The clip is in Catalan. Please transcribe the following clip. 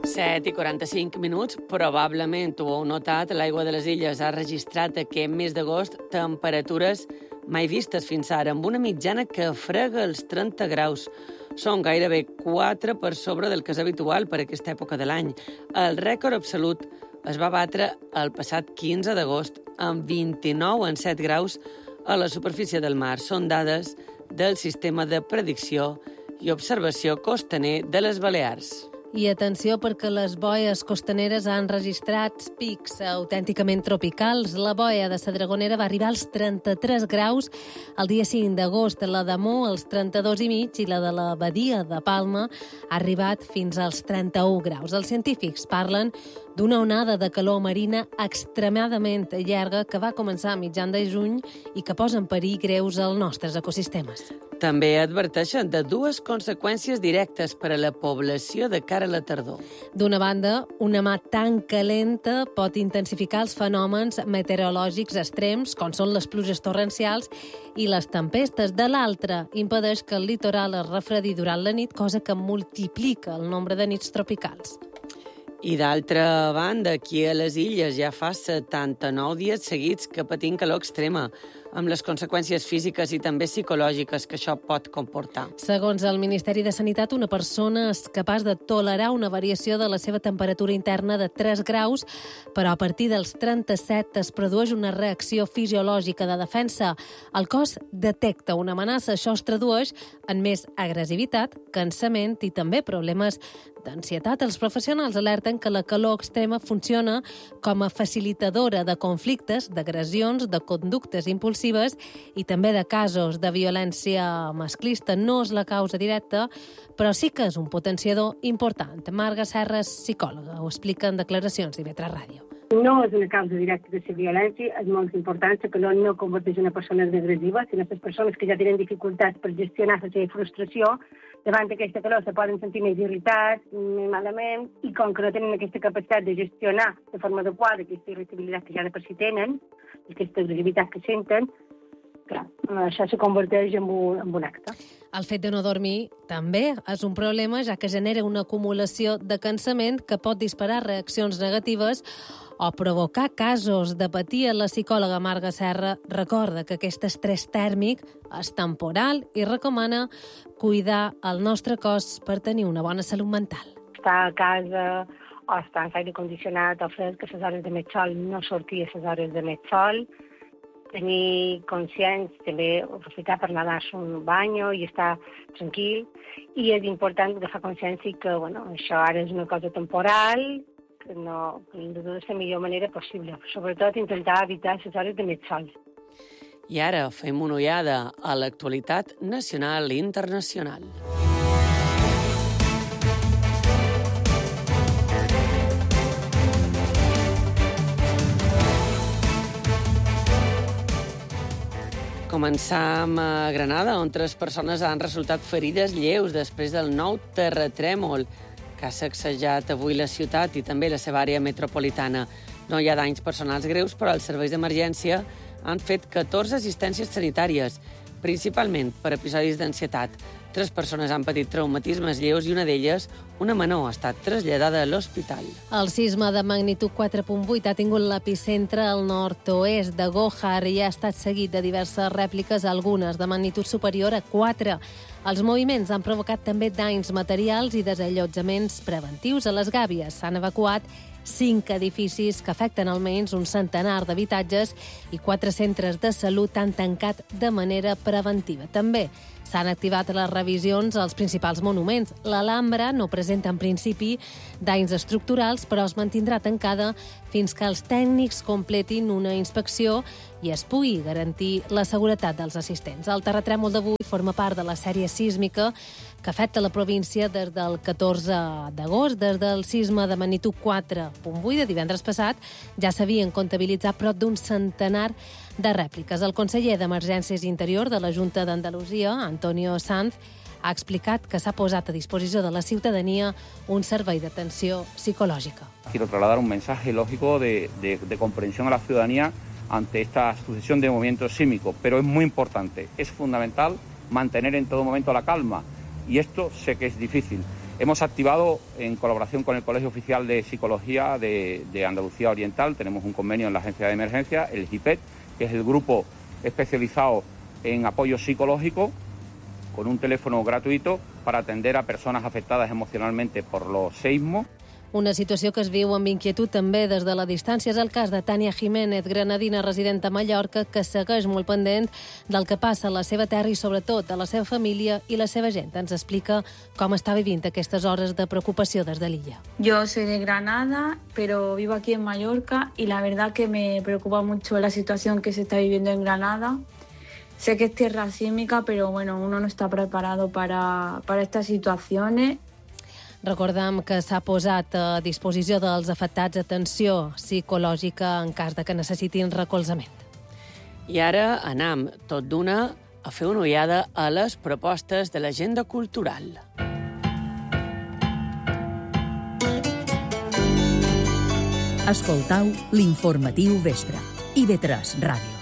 7:45, probablement ho heu notat, l'aigua de les illes ha registrat aquest mes d'agost temperatures mai vistes fins ara, amb una mitjana que frega els 30 graus. Són gairebé 4 per sobre del que és habitual per aquesta època de l'any. El rècord absolut es va batre el passat 15 d'agost, amb 29,7 graus a la superfície del mar. Són dades del Sistema de Predicció i Observació Costaner de les Balears. I atenció, perquè les boies costaneres han registrat pics autènticament tropicals. La boia de la Dragonera va arribar als 33 graus el dia 5 d'agost, la de Mó als 32,5 i la de la Badia de Palma ha arribat fins als 31 graus. Els científics parlen d'una onada de calor marina extremadament llarga que va començar a mitjan de juny i que posa en perill greus als nostres ecosistemes. També adverteixen de dues conseqüències directes per a la població de cara a la tardor. D'una banda, una mà tan calenta pot intensificar els fenòmens meteorològics extrems, com són les pluges torrencials i les tempestes. De l'altra, impedeix que el litoral es refredi durant la nit, cosa que multiplica el nombre de nits tropicals. I d'altra banda, aquí a les illes ja fa 79 dies seguits que patim calor extrema, amb les conseqüències físiques i també psicològiques que això pot comportar. Segons el Ministeri de Sanitat, una persona és capaç de tolerar una variació de la seva temperatura interna de 3 graus, però a partir dels 37 es produeix una reacció fisiològica de defensa. El cos detecta una amenaça, això es tradueix en més agressivitat, cansament i també problemes d'ansietat. Els professionals alerten que la calor extrema funciona com a facilitadora de conflictes, d'agressions, de conductes impulsives i també de casos de violència masclista. No és la causa directa, però sí que és un potenciador important. Marga Serra és psicòloga, ho explica en declaracions d'IV3 Ràdio. No és una causa directa de la violència, és molt important, la calor no converteix una persona en agressiva, sinó les persones que ja tenen dificultats per gestionar la seva frustració, davant d'aquesta calor se poden sentir més irritats, més malament, i com que no tenen aquesta capacitat de gestionar de forma adequada aquesta irritabilitat que ja de per si tenen, aquesta agressivitat que senten, clar, això se converteix en un acte. El fet de no dormir també és un problema, ja que genera una acumulació de cansament que pot disparar reaccions negatives o provocar casos d'apatia. La psicòloga Marga Serra recorda que aquest estrès tèrmic és temporal i recomana cuidar el nostre cos per tenir una bona salut mental. Estar a casa o estar en aire condicionat o fresc a les hores de més sol, no sortir a les hores de més sol, tenir consciència, també aprofitar per anar-se un bany i estar tranquil. I és important agafar consciència que això ara és una cosa temporal, que no de la millor manera possible. Sobretot intentar evitar les hores de més sol. I ara fem una ullada a l'actualitat nacional i internacional. Començam a Granada, on 3 persones han resultat ferides lleus després del nou terratrèmol que ha sacsejat avui la ciutat i també la seva àrea metropolitana. No hi ha danys personals greus, però els serveis d'emergència han fet 14 assistències sanitàries, principalment per episodis d'ansietat. 3 persones han patit traumatismes lleus i una d'elles, una menor, ha estat traslladada a l'hospital. El sisme de magnitud 4,8 ha tingut l'epicentre al nord-oest de Gohar i ha estat seguit de diverses rèpliques, algunes de magnitud superior a 4. Els moviments han provocat també danys materials i desallotjaments preventius. A les Gàbies s'han evacuat 5 edificis que afecten almenys un centenar d'habitatges i 4 centres de salut han tancat de manera preventiva. També s'han activat les revisions als principals monuments. L'Alhambra no presenta en principi danys estructurals, però es mantindrà tancada fins que els tècnics completin una inspecció i es pugui garantir la seguretat dels assistents. El terratrèmol d'avui forma part de la sèrie sísmica que afecta la província des del 14 d'agost. Des del sisme de magnitud 4,8 de divendres passat ja s'havien comptabilitzat prop d'un centenar de rèpliques. El conseller d'Emergències Interior de la Junta d'Andalusia, Antonio Sanz, ha explicat que s'ha posat a disposició de la ciutadania un servei d'atenció psicològica. Quiero trasladar un mensaje lógico de comprensión a la ciudadanía ante esta sucesión de movimientos sísmicos, pero es muy importante, es fundamental mantener en todo momento la calma, y esto sé que es difícil. Hemos activado, en colaboración con el Colegio Oficial de Psicología de Andalucía Oriental, tenemos un convenio en la Agencia de Emergencia, el GIPET, que es el grupo especializado en apoyo psicológico, con un teléfono gratuito para atender a persones afectades emocionalmente por los seismos. Una situació que es viu amb inquietud també des de la distància és el cas de Tània Jiménez, granadina resident a Mallorca, que segueix molt pendent del que passa a la seva terra i sobretot a la seva família i la seva gent. Ens explica com està vivint aquestes hores de preocupació des de l'illa. Yo soy de Granada, pero vivo aquí en Mallorca y la verdad que me preocupa mucho la situación que se está viviendo en Granada. Sé que es tierra sísmica, pero bueno, uno no está preparado para estas situaciones. Recordem que s'ha posat a disposició dels afectats atenció psicològica en cas de que necessitin recolzament. I ara anem tot d'una a fer una ullada a les propostes de l'agenda cultural. Escoltau l'informatiu vespre. IB3 Ràdio.